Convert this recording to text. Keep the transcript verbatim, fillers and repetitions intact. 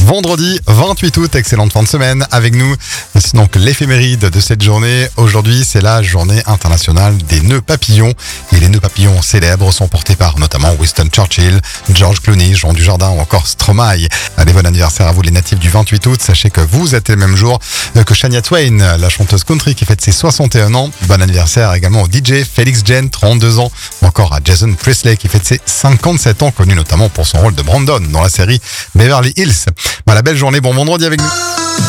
Vendredi vingt-huit août, excellente fin de semaine avec nous. C'est donc l'éphéméride de cette journée. Aujourd'hui, c'est la journée internationale des nœuds papillons. Et les nœuds papillons célèbres sont portés par notamment Winston Churchill, George Clooney, Jean Dujardin ou encore Stromae. Allez, bon anniversaire à vous les natifs du vingt-huit août. Sachez que vous êtes le même jour que Shania Twain, la chanteuse country qui fête ses soixante et un ans. Bon anniversaire également au D J Felix Jen, trente-deux ans. Ou encore à Jason Priestley qui fête ses cinquante-sept ans, connu notamment pour son rôle de Brandon dans la série Beverly Hills. Voilà, belle journée, bon vendredi avec nous.